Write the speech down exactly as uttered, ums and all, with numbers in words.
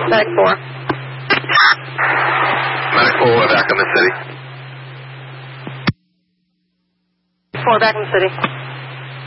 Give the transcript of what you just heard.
Medic four. Medic four, we're back in the city. four back in the city.